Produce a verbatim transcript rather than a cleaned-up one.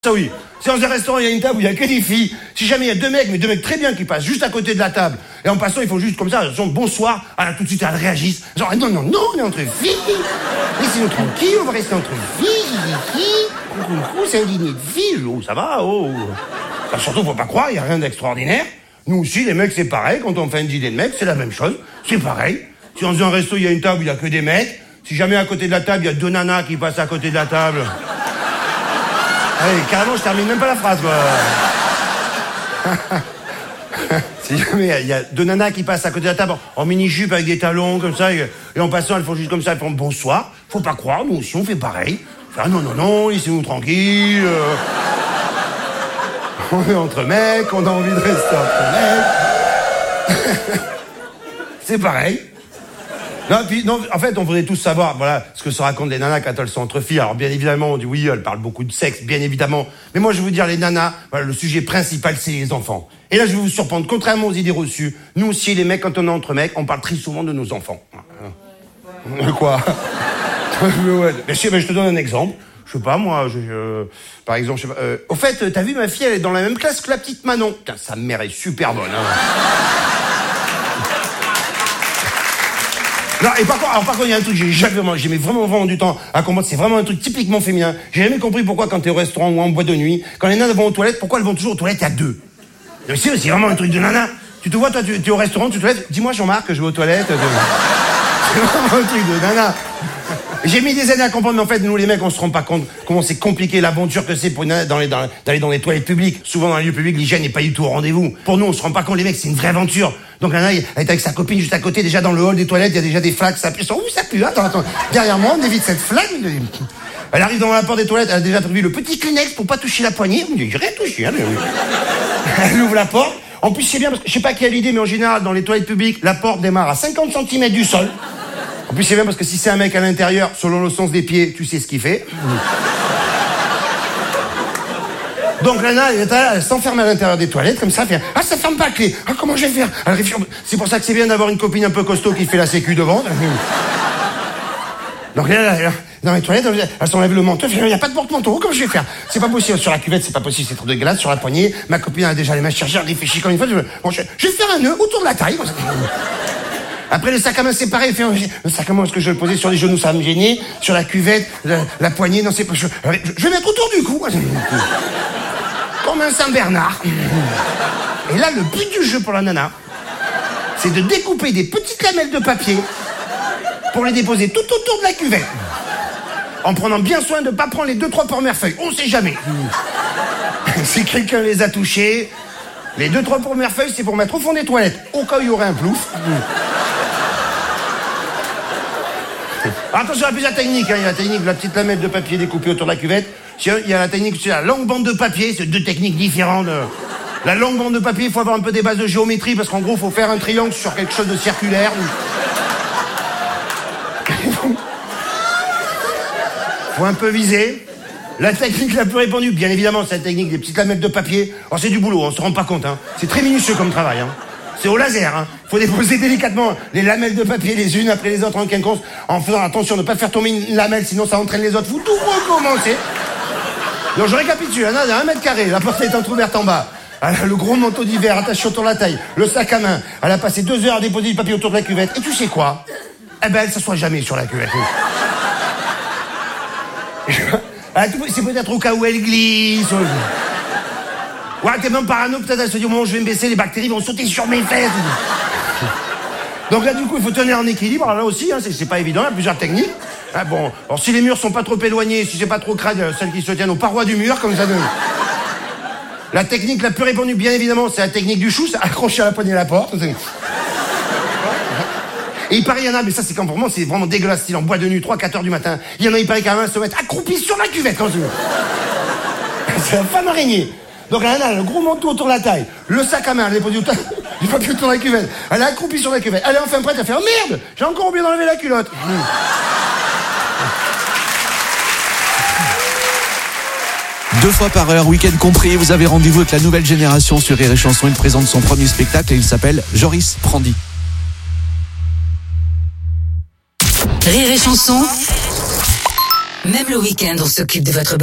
Ça oui, si dans un restaurant il y a une table où il y a que des filles, si jamais il y a deux mecs, mais deux mecs très bien qui passent juste à côté de la table, et en passant ils font juste comme ça, ils sont bonsoir, ah, tout de suite elles réagissent, genre non non non, on est entre filles, laissez-nous tranquille, on va rester entre filles, filles, c'est un dîner de filles, oh ça va, oh, enfin, surtout faut pas croire, il y a rien d'extraordinaire. Nous aussi les mecs c'est pareil, quand on fait un dîner de mecs c'est la même chose, c'est pareil. Si dans un resto il y a une table où il y a que des mecs, si jamais à côté de la table il y a deux nanas qui passent à côté de la table. Allez, carrément, je termine même pas la phrase, quoi. Si jamais il y a deux nanas qui passent à côté de la table en mini-jupe avec des talons, comme ça, et, et en passant, elles font juste comme ça, elles font bonsoir. Faut pas croire, nous aussi, on fait pareil. Ah non, non, non, laissez-nous tranquilles. Euh... On est entre mecs, on a envie de rester entre mecs. C'est pareil. Non, puis, non, en fait, on voudrait tous savoir, voilà, ce que se racontent les nanas quand elles sont entre filles. Alors, bien évidemment, on dit oui, elles parlent beaucoup de sexe, bien évidemment. Mais moi, je vais vous dire, les nanas, voilà, le sujet principal, c'est les enfants. Et là, je vais vous surprendre. Contrairement aux idées reçues, nous aussi, les mecs, quand on est entre mecs, on parle très souvent de nos enfants. Ouais. Quoi? Ouais. Mais, je, mais je te donne un exemple. Je sais pas, moi, je, je, par exemple, je sais pas, euh, au fait, t'as vu, ma fille, elle est dans la même classe que la petite Manon. Putain, sa mère est super bonne, hein. Non, et par contre, alors par contre, il y a un truc, j'ai jamais vraiment, j'ai mis vraiment, vraiment du temps à comprendre, c'est vraiment un truc typiquement féminin. J'ai jamais compris pourquoi quand t'es au restaurant ou en boîte de nuit, quand les nanas vont aux toilettes, pourquoi elles vont toujours aux toilettes à deux? Mais c'est, c'est vraiment un truc de nana. Tu te vois, toi, tu es au restaurant, tu te toilettes, dis-moi Jean-Marc que je vais aux toilettes. C'est vraiment un truc de nana. J'ai mis des années à comprendre, mais en fait, nous les mecs, on se rend pas compte comment c'est compliqué l'aventure que c'est pour une nana d'aller dans, dans, dans les toilettes publiques. Souvent dans les lieux publics, l'hygiène n'est pas du tout au rendez-vous. Pour nous, on se rend pas compte, les mecs, c'est une vraie aventure. Donc la nana, elle est avec sa copine juste à côté, déjà dans le hall des toilettes, il y a déjà des flaques, ça pue. Ouh, ça pue, attends, attends. Derrière moi, on évite cette flaque. Elle arrive dans la porte des toilettes, elle a déjà prévu le petit Kleenex pour pas toucher la poignée. J'ai rien touché, hein. Elle ouvre la porte. En plus, c'est bien parce que je sais pas qui a l'idée, mais en général, dans les toilettes publiques, la porte démarre à cinquante centimètres du sol. En plus, c'est bien parce que si c'est un mec à l'intérieur, selon le sens des pieds, tu sais ce qu'il fait. Donc la nana, elle, elle s'enferme à l'intérieur des toilettes, comme ça, elle fait « Ah, ça ferme pas la clé. Ah, comment je vais faire ?» Elle réfléchit. C'est pour ça que c'est bien d'avoir une copine un peu costaud qui fait la sécu devant. Donc là, là, dans les toilettes, elle s'enlève le manteau, elle fait « Il n'y a pas de porte-manteau, comment je vais faire ?» C'est pas possible. Sur la cuvette, c'est pas possible, c'est trop dégueulasse. Sur la poignée, ma copine a déjà les mains chargées, elle réfléchit comme une fois. Je, bon, je, je vais faire un nœud autour de la taille. Après, le sac à main, c'est pareil. Fait, le sac à main, est-ce que je vais le poser sur les genoux, ça va me gêner. Sur la cuvette, la, la poignée, non, c'est pas... Je, je vais mettre autour du cou. Comme un Saint-Bernard. Et là, le but du jeu pour la nana, c'est de découper des petites lamelles de papier pour les déposer tout autour de la cuvette. En prenant bien soin de ne pas prendre les deux, trois premières feuilles. On sait jamais. Si quelqu'un les a touchées, les deux, trois premières feuilles, c'est pour mettre au fond des toilettes, au cas où il y aurait un plouf. Attention, il y a plusieurs techniques. Hein. Il y a la technique de la petite lamelle de papier découpée autour de la cuvette. Il y a la technique, c'est la longue bande de papier. C'est deux techniques différentes. La longue bande de papier, il faut avoir un peu des bases de géométrie parce qu'en gros, il faut faire un triangle sur quelque chose de circulaire. Il faut un peu viser. La technique la plus répandue, bien évidemment, c'est la technique des petites lamelles de papier. Alors c'est du boulot, on se rend pas compte. Hein. C'est très minutieux comme travail. Hein. C'est au laser. Hein. Faut déposer délicatement les lamelles de papier les unes après les autres en quinconce, en faisant attention de ne pas faire tomber une lamelle, sinon ça entraîne les autres. Faut tout recommencer. Donc je récapitule. La nana a un mètre carré, la porte est entrouverte en bas. Elle a le gros manteau d'hiver attaché autour de la taille, le sac à main. Elle a passé deux heures à déposer du papier autour de la cuvette. Et tu sais quoi? Eh ben, elle s'assoit jamais sur la cuvette. C'est peut-être au cas où elle glisse. Ouais, t'es même parano, peut-être elle se dit au moment où je vais me baisser, les bactéries vont sauter sur mes fesses. Donc là, du coup, il faut tenir en équilibre. Alors là aussi, hein, c'est, c'est pas évident, il y a plusieurs techniques. Ah, bon, alors si les murs sont pas trop éloignés, si c'est pas trop crade, celles qui se tiennent aux parois du mur, comme ça. De... La technique la plus répandue, bien évidemment, c'est la technique du chou, c'est accrocher à la poignée à la porte. Et il paraît, il y en a, mais ça c'est quand vraiment, c'est vraiment dégueulasse, style en boîte de nuit, trois quatre heures du matin. Il y en a, il paraît qu'à un se mettre accroupi sur la cuvette, quand tu veux. C'est la femme araignée. Donc elle a le gros manteau autour de la taille, le sac à main, elle est posée autour, du papier autour de la cuvette. Elle est accroupie sur la cuvette. Elle est enfin prête à faire, oh merde, j'ai encore oublié d'enlever la culotte. Deux fois par heure, week-end compris, vous avez rendez-vous avec la nouvelle génération sur Rire et Chanson. Il présente son premier spectacle et il s'appelle Joris Prandi. Rire et Chanson, même le week-end, on s'occupe de votre